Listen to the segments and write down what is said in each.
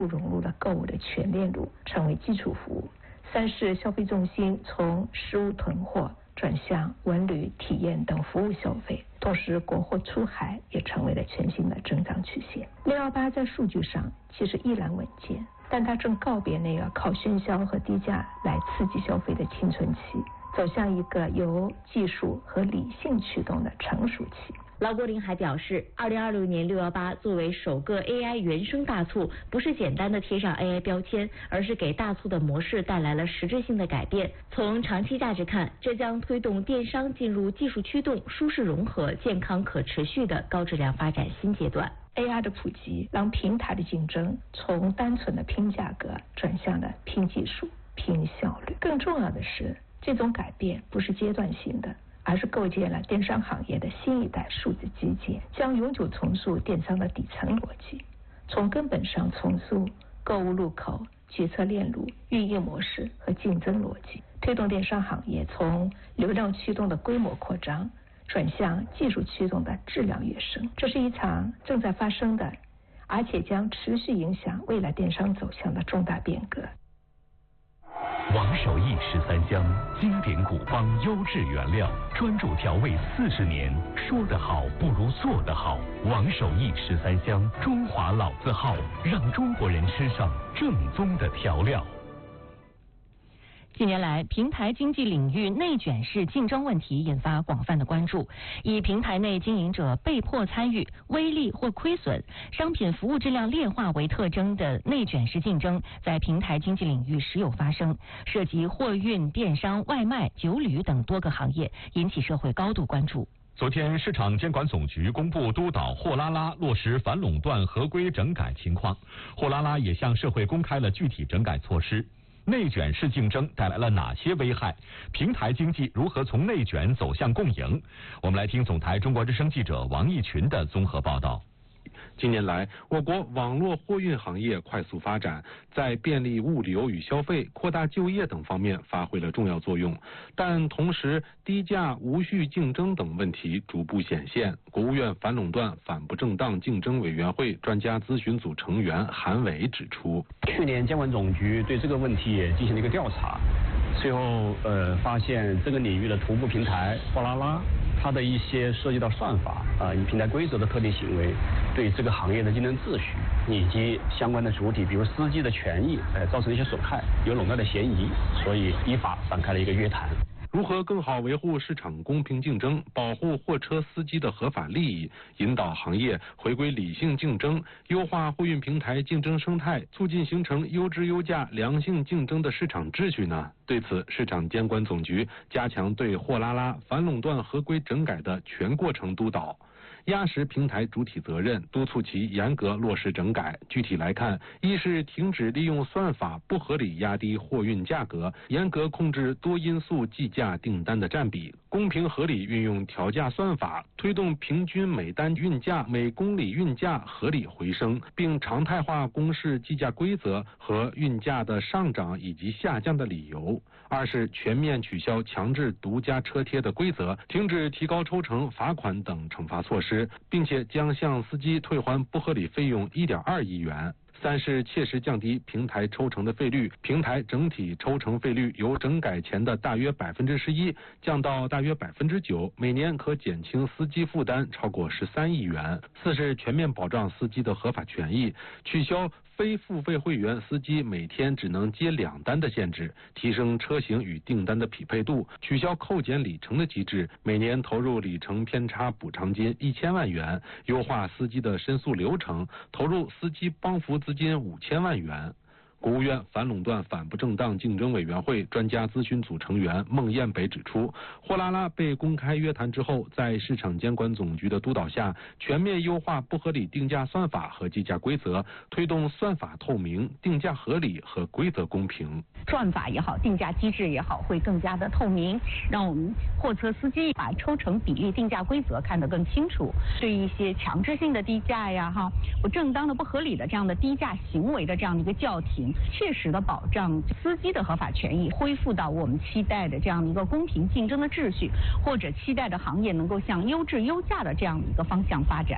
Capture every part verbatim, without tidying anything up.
融入了购物的全链路，成为基础服务。三是消费重心从实物囤货转向文旅、体验等服务消费，同时国货出海也成为了全新的增长曲线。六幺八在数据上其实依然稳健，但它正告别那个靠喧嚣和低价来刺激消费的青春期，走向一个由技术和理性驱动的成熟期。 劳国林还表示，二零二六年六幺八作为首个 A I 原生大促，不是简单的贴上 A I 标签，而是给大促的模式带来了实质性的改变。从长期价值看，这将推动电商进入技术驱动、舒适融合、健康可持续的高质量发展新阶段。 A I 的普及让平台的竞争从单纯的拼价格转向了拼技术、拼效率。更重要的是，这种改变不是阶段性的，而是构建了电商行业的新一代数字基建，将永久重塑电商的底层逻辑，从根本上重塑购物入口、决策链路、运营模式和竞争逻辑，推动电商行业从流量驱动的规模扩张转向技术驱动的质量跃升。这是一场正在发生的，而且将持续影响未来电商走向的重大变革。 王守义十三香，经典古方，优质原料，专注调味四十年。说得好不如做得好。王守义十三香，中华老字号，让中国人吃上正宗的调料。 近年来，平台经济领域内卷式竞争问题引发广泛的关注。以平台内经营者被迫参与、微利或亏损、商品服务质量劣化为特征的内卷式竞争，在平台经济领域时有发生，涉及货运、电商、外卖、酒旅等多个行业，引起社会高度关注。 昨天，市场监管总局公布督导货拉拉落实反垄断合规整改情况，货拉拉也向社会公开了具体整改措施。内卷式竞争带来了哪些危害？平台经济如何从内卷走向共赢？我们来听总台中国之声记者王义群的综合报道。 近年来，我国网络货运行业快速发展，在便利物流与消费、扩大就业等方面发挥了重要作用。但同时，低价、无序竞争等问题逐步显现。国务院反垄断反不正当竞争委员会专家咨询组成员韩伟指出， 去年监管总局对这个问题也进行了一个调查，最后呃发现这个领域的头部平台货拉拉，它的一些涉及到算法啊、与平台规则的特定行为，对这个行业的竞争秩序以及相关的主体，比如司机的权益，呃，造成一些损害，有垄断的嫌疑，所以依法展开了一个约谈。 如何更好维护市场公平竞争，保护货车司机的合法利益，引导行业回归理性竞争，优化货运平台竞争生态，促进形成优质优价、良性竞争的市场秩序呢？对此，市场监管总局加强对货拉拉反垄断合规整改的全过程督导，压实平台主体责任，督促其严格落实整改。具体来看，一是停止利用算法不合理压低货运价格，严格控制多因素计价订单的占比，公平合理运用调价算法，推动平均每单运价、每公里运价合理回升，并常态化公示计价规则和运价的上涨以及下降的理由。二是全面取消强制独家车贴的规则，停止提高抽成、罚款等惩罚措施，并且将向司机退还不合理费用一点二亿元。三是切实降低平台抽成的费率，平台整体抽成费率由整改前的大约百分之十一降到大约百分之九，每年可减轻司机负担超过十三亿元。四是全面保障司机的合法权益，取消非付费会员司机每天只能接两单的限制，提升车型与订单的匹配度，取消扣减里程的机制，每年投入里程偏差补偿金一千万元，优化司机的申诉流程，投入司机帮扶资金五千万元。国务院反垄断反不正当竞争委员会专家咨询组成员孟彦北指出，货拉拉被公开约谈之后，在市场监管总局的督导下，全面优化不合理定价算法和计价规则，推动算法透明、定价合理和规则公平。 算法也好，定价机制也好，会更加的透明，让我们货车司机把抽成比例、定价规则看得更清楚。对一些强制性的低价呀、哈不正当的、不合理的这样的低价行为的这样的一个叫停，切实的保障司机的合法权益，恢复到我们期待的这样的一个公平竞争的秩序，或者期待的行业能够向优质优价的这样的一个方向发展。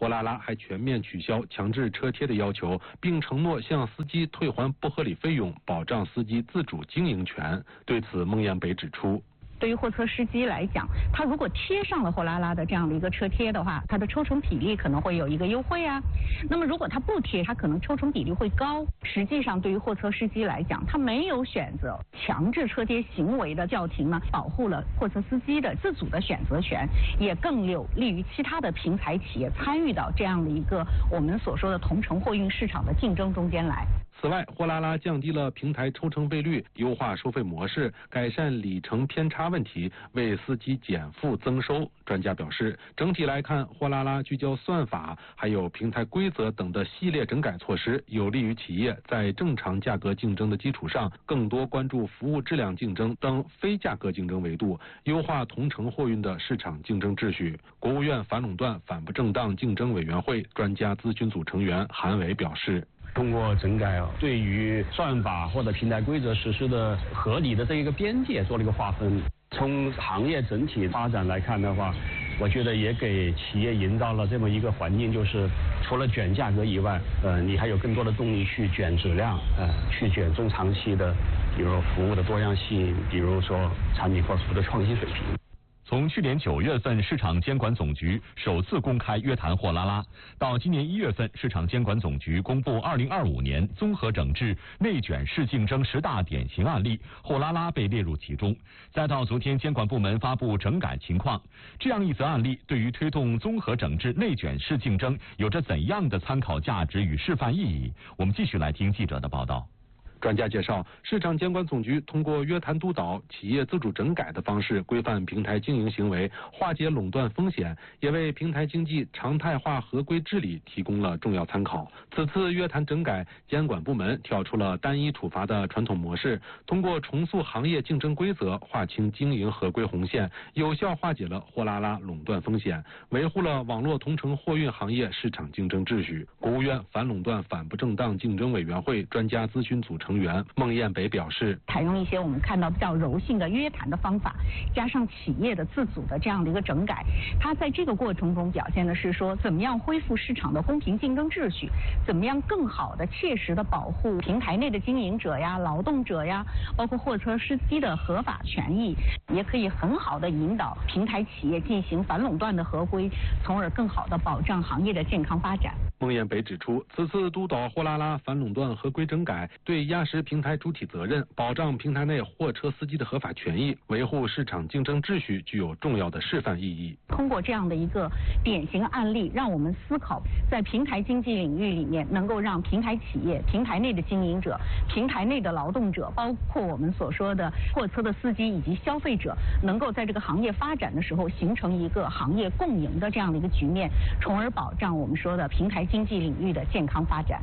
货拉拉还全面取消强制车贴的要求，并承诺向司机退还不合理费用，保障司机自主经营权。对此，孟燕北指出， 对于货车司机来讲，他如果贴上了货拉拉的这样的一个车贴的话，他的抽成比例可能会有一个优惠啊。那么如果他不贴，他可能抽成比例会高。实际上，对于货车司机来讲，他没有选择强制车贴行为的叫停呢，保护了货车司机的自主的选择权，也更有利于其他的平台企业参与到这样的一个我们所说的同城货运市场的竞争中间来。 此外，货拉拉降低了平台抽成倍率，优化收费模式，改善里程偏差问题，为司机减负增收。专家表示，整体来看，货拉拉聚焦算法、还有平台规则等的系列整改措施，有利于企业在正常价格竞争的基础上，更多关注服务质量竞争等非价格竞争维度，优化同城货运的市场竞争秩序。国务院反垄断反不正当竞争委员会专家咨询组成员韩伟表示， 通过整改，对于算法或者平台规则实施的合理的这一个边界做了一个划分。从行业整体发展来看的话，我觉得也给企业营造了这么一个环境，就是除了卷价格以外，呃，你还有更多的动力去卷质量，呃，去卷中长期的，比如服务的多样性，比如说产品或服务的创新水平。 从去年九月份市场监管总局首次公开约谈货拉拉，到今年一月份市场监管总局公布二零二五年综合整治内卷式竞争十大典型案例，货拉拉被列入其中，再到昨天监管部门发布整改情况，这样一则案例对于推动综合整治内卷式竞争有着怎样的参考价值与示范意义？我们继续来听记者的报道。 专家介绍，市场监管总局通过约谈督导、企业自主整改的方式，规范平台经营行为，化解垄断风险，也为平台经济常态化合规治理提供了重要参考。此次约谈整改，监管部门跳出了单一处罚的传统模式，通过重塑行业竞争规则，划清经营合规红线，有效化解了货拉拉垄断风险，维护了网络同城货运行业市场竞争秩序。国务院反垄断反不正当竞争委员会专家咨询组成员孟燕北表示， 采用一些我们看到比较柔性的约谈的方法，加上企业的自主的这样的一个整改，它在这个过程中表现的是说，怎么样恢复市场的公平竞争秩序，怎么样更好的切实的保护平台内的经营者呀、劳动者呀，包括货车司机的合法权益，也可以很好的引导平台企业进行反垄断的合规，从而更好的保障行业的健康发展。 孟燕北指出，此次督导货拉拉反垄断合规整改，对压实平台主体责任，保障平台内货车司机的合法权益，维护市场竞争秩序，具有重要的示范意义。 通过这样的一个典型案例，让我们思考，在平台经济领域里面，能够让平台企业、平台内的经营者、平台内的劳动者，包括我们所说的货车的司机以及消费者，能够在这个行业发展的时候，形成一个行业共赢的这样的一个局面，从而保障我们说的平台经济领域的健康发展。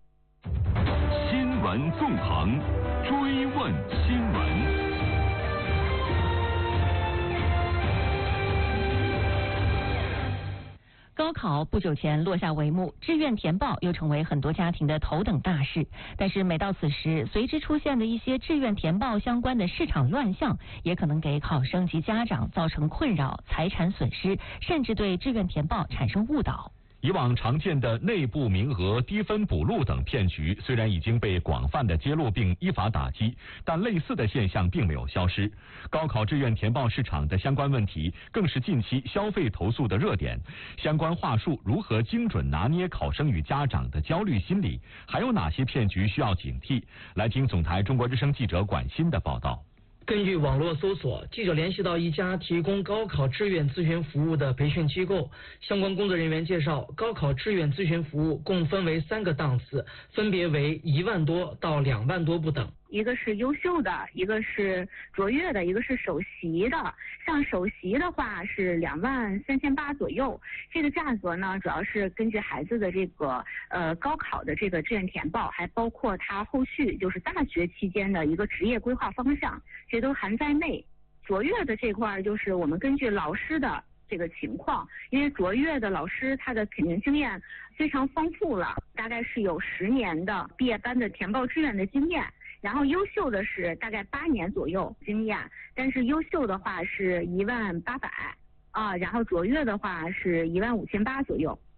新闻纵横，追问新闻。 高考不久前落下帷幕，志愿填报又成为很多家庭的头等大事。但是每到此时，随之出现的一些志愿填报相关的市场乱象，也可能给考生及家长造成困扰、财产损失，甚至对志愿填报产生误导。 以往常见的内部名额、低分补录等骗局，虽然已经被广泛的揭露并依法打击，但类似的现象并没有消失。高考志愿填报市场的相关问题，更是近期消费投诉的热点。相关话术如何精准拿捏考生与家长的焦虑心理？还有哪些骗局需要警惕？来听总台中国之声记者管欣的报道。 根据网络搜索，记者联系到一家提供高考志愿咨询服务的培训机构，相关工作人员介绍，高考志愿咨询服务共分为三个档次，分别为一万多到两万多不等。 一个是优秀的，一个是卓越的，一个是首席的。像首席的话是两万三千八左右，这个价格呢，主要是根据孩子的这个呃高考的这个志愿填报，还包括他后续就是大学期间的一个职业规划方向，这都含在内。卓越的这块就是我们根据老师的这个情况，因为卓越的老师他的肯定经验非常丰富了，大概是有十年的毕业班的填报志愿的经验。然后优秀的是大概八年左右经验，但是优秀的话是一万八百啊，然后卓越的话是一万五千八左右。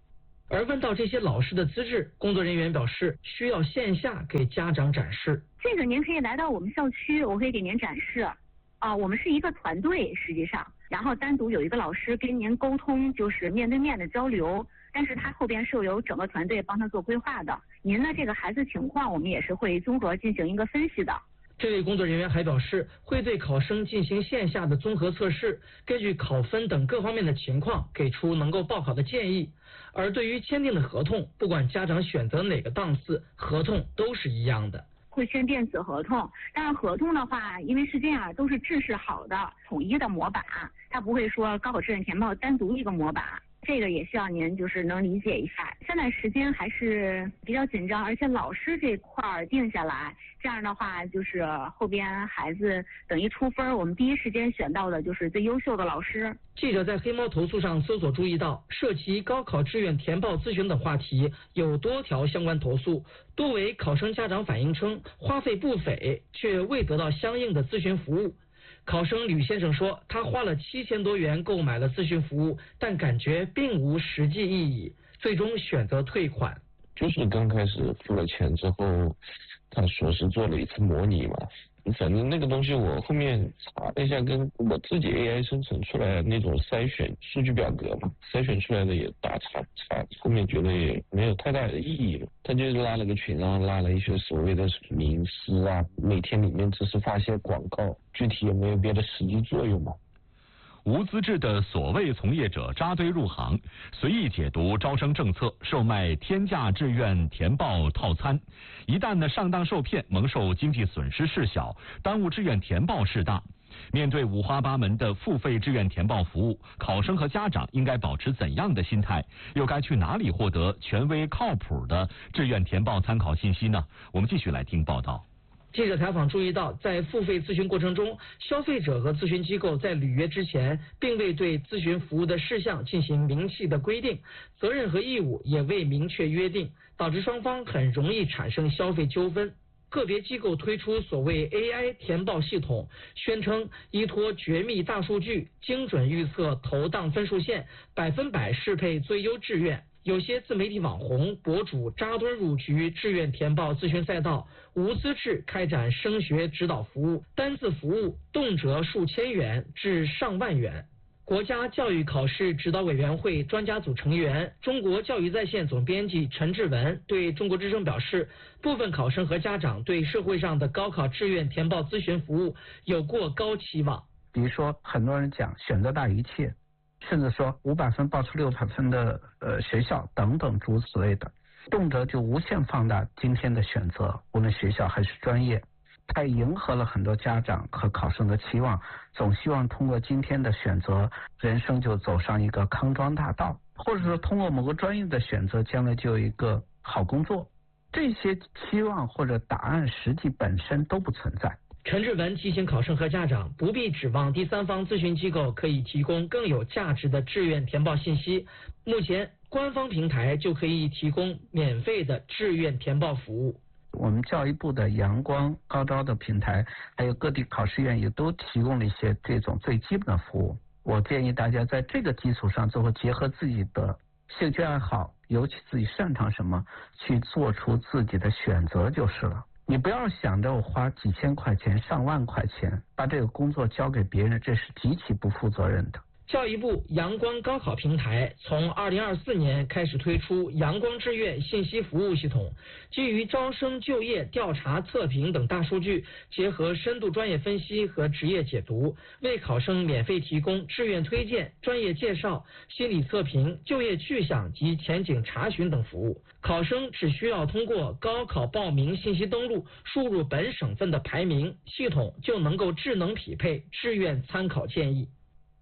而问到这些老师的资质，工作人员表示需要线下给家长展示。 这个您可以来到我们校区，我可以给您展示。啊，我们是一个团队，实际上，然后单独有一个老师跟您沟通，就是面对面的交流。但是他后边是有整个团队帮他做规划的。您的这个孩子情况，我们也是会综合进行一个分析的。 这位工作人员还表示，会对考生进行线下的综合测试，根据考分等各方面的情况，给出能够报考的建议。而对于签订的合同，不管家长选择哪个档次，合同都是一样的。 会签电子合同，但是合同的话，因为是这样，都是制式好的、统一的模板，它不会说高考志愿填报单独一个模板。这个也希望您就是能理解一下。现在时间还是比较紧张，而且老师这块儿定下来，这样的话就是后边孩子等一出分，我们第一时间选到的就是最优秀的老师。 记者在黑猫投诉上搜索注意到，涉及高考志愿填报咨询等话题有多条相关投诉，多为考生家长反映称花费不菲，却未得到相应的咨询服务。考生吕先生说，他花了七千多元购买了咨询服务，但感觉并无实际意义，最终选择退款。 就是刚开始付了钱之后，他说是做了一次模拟嘛，反正那个东西我后面查了一下，跟我自己 A I 生成出来的那种筛选数据表格嘛，筛选出来的也大差差，后面觉得也没有太大的意义了。他就拉了个群，然后拉了一些所谓的名师啊，每天里面只是发些广告，具体也没有别的实际作用嘛。 无资质的所谓从业者扎堆入行，随意解读招生政策，售卖天价志愿填报套餐，一旦呢上当受骗，蒙受经济损失事小，耽误志愿填报事大。面对五花八门的付费志愿填报服务，考生和家长应该保持怎样的心态？又该去哪里获得权威靠谱的志愿填报参考信息呢？我们继续来听报道。 记者采访注意到，在付费咨询过程中，消费者和咨询机构在履约之前，并未对咨询服务的事项进行明细的规定，责任和义务也未明确约定，导致双方很容易产生消费纠纷。个别机构推出所谓 A I 填报系统，宣称依托绝密大数据，精准预测投档分数线，百分百适配最优志愿。有些自媒体网红博主扎堆入局志愿填报咨询赛道，无资质开展升学指导服务，单次服务动辄数千元至上万元。国家教育考试指导委员会专家组成员、中国教育在线总编辑陈志文对中国之声表示，部分考生和家长对社会上的高考志愿填报咨询服务有过高期望。 比如说，很多人讲选择大于一切，甚至说五百分报出六百分的呃学校等等诸如此类的，动辄就无限放大今天的选择，无论学校还是专业。太迎合了很多家长和考生的期望，总希望通过今天的选择，人生就走上一个康庄大道，或者说通过某个专业的选择，将来就有一个好工作。这些期望或者答案实际本身都不存在。 陈志文提醒考生和家长，不必指望第三方咨询机构可以提供更有价值的志愿填报信息。目前，官方平台就可以提供免费的志愿填报服务。 我们教育部的阳光高招的平台，还有各地考试院也都提供了一些这种最基本的服务。我建议大家在这个基础上，最后结合自己的兴趣爱好，尤其自己擅长什么，去做出自己的选择就是了。你不要想着我花几千块钱、上万块钱把这个工作交给别人，这是极其不负责任的。 教育部阳光高考平台从二零二四年开始推出阳光志愿信息服务系统，基于招生、就业、调查、测评等大数据，结合深度专业分析和职业解读，为考生免费提供志愿推荐、专业介绍、心理测评、就业去向及前景查询等服务。考生只需要通过高考报名信息登录，输入本省份的排名，系统就能够智能匹配志愿参考建议。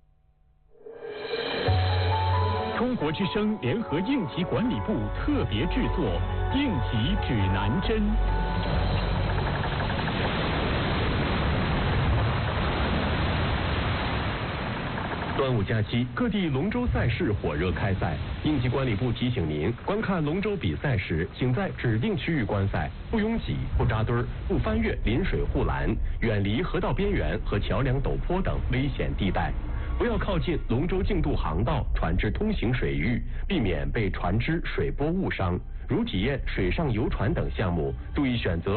中国之声联合应急管理部特别制作《应急指南针》。端午假期，各地龙舟赛事火热开赛。应急管理部提醒您，观看龙舟比赛时，请在指定区域观赛，不拥挤、不扎堆、不翻越临水护栏，远离河道边缘和桥梁陡坡等危险地带。 不要靠近龙舟竞渡航道、船只通行水域，避免被船只、水波误伤。如体验水上游船等项目，注意选择